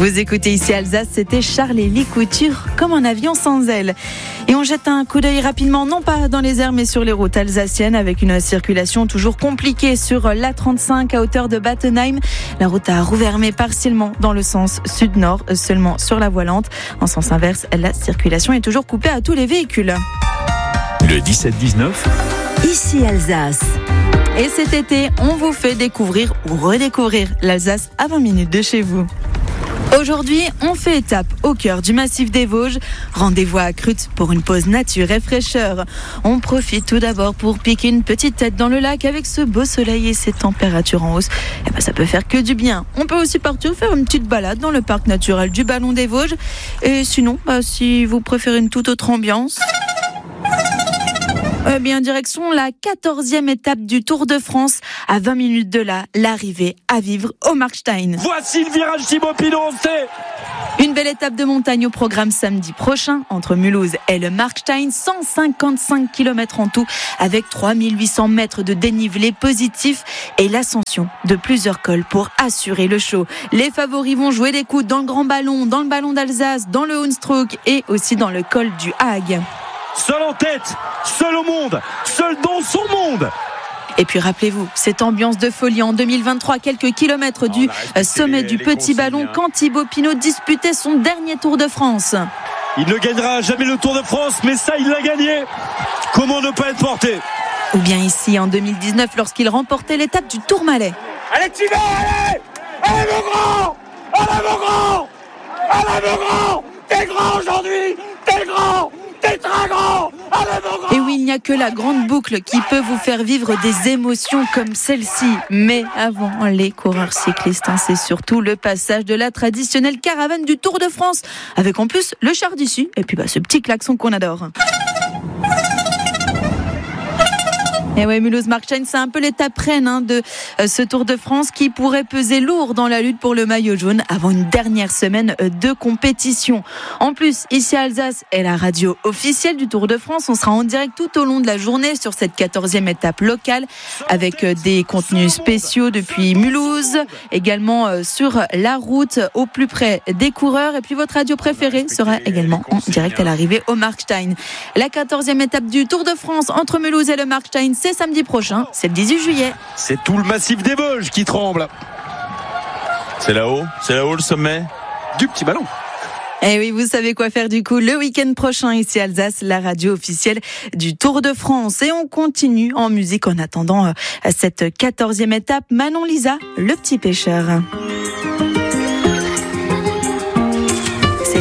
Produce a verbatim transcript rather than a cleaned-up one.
Vous écoutez ici Alsace, c'était Charlélie Couture, comme un avion sans ailes. Et on jette un coup d'œil rapidement, non pas dans les airs, mais sur les routes alsaciennes, avec une circulation toujours compliquée sur l'A trente-cinq à hauteur de Battenheim. La route a rouvert, mais partiellement dans le sens sud-nord, seulement sur la voie lente. En sens inverse, la circulation est toujours coupée à tous les véhicules. Le dix-sept dix-neuf. Ici Alsace. Et cet été, on vous fait découvrir ou redécouvrir l'Alsace à vingt minutes de chez vous. Aujourd'hui, on fait étape au cœur du massif des Vosges. Rendez-vous à Crut pour une pause nature et fraîcheur. On profite tout d'abord pour piquer une petite tête dans le lac avec ce beau soleil et ces températures en hausse. Et ben, ça peut faire que du bien. On peut aussi partir faire une petite balade dans le parc naturel du Ballon des Vosges. Et sinon, bah, si vous préférez une toute autre ambiance... Eh bien, direction la quatorzième étape du Tour de France. À vingt minutes de là, l'arrivée à vivre au Markstein. Voici le virage Thibaut Pinot, on sait. Une belle étape de montagne au programme samedi prochain entre Mulhouse et le Markstein. cent cinquante-cinq kilomètres en tout avec trois mille huit cents mètres de dénivelé positif et l'ascension de plusieurs cols pour assurer le show. Les favoris vont jouer des coudes dans le Grand Ballon, dans le Ballon d'Alsace, dans le Hohenstrauch et aussi dans le col du Hague. Seul en tête, seul au monde, seul dans son monde. Et puis rappelez-vous, cette ambiance de folie en deux mille vingt-trois, quelques kilomètres du oh, sommet les, du les Petit Ballon, quand Thibaut Pinot disputait son dernier Tour de France. Il ne gagnera jamais le Tour de France, mais ça, il l'a gagné. Comment ne pas être porté ? Ou bien ici, en deux mille dix-neuf, lorsqu'il remportait l'étape du Tourmalet. Allez, Thibaut, allez ! Allez, mon grand ! Allez, mon grand ! Allez, mon grand ! T'es grand aujourd'hui ! T'es grand ! T'es très grand ! Allez, mon grand ! Et oui, il n'y a que la grande boucle qui peut vous faire vivre des émotions comme celle-ci. Mais avant les coureurs cyclistes, hein, c'est surtout le passage de la traditionnelle caravane du Tour de France, avec en plus le char d'issue et puis bah, ce petit klaxon qu'on adore. Et ouais, Mulhouse-Markstein, c'est un peu l'étape reine hein, de euh, ce Tour de France qui pourrait peser lourd dans la lutte pour le maillot jaune avant une dernière semaine euh, de compétition. En plus, ici à Alsace est la radio officielle du Tour de France. On sera en direct tout au long de la journée sur cette quatorzième étape locale avec euh, des contenus spéciaux depuis Mulhouse, également euh, sur la route au plus près des coureurs. Et puis votre radio préférée sera également en direct à l'arrivée au Markstein. La quatorzième étape du Tour de France entre Mulhouse et le Markstein, c'est samedi prochain, c'est le dix-huit juillet. C'est tout le massif des Vosges qui tremble. C'est là-haut, c'est là-haut le sommet du Petit Ballon. Et oui, vous savez quoi faire du coup le week-end prochain ici à Alsace, la radio officielle du Tour de France. Et on continue en musique en attendant cette quatorzième étape. Manon Lisa, le petit pêcheur.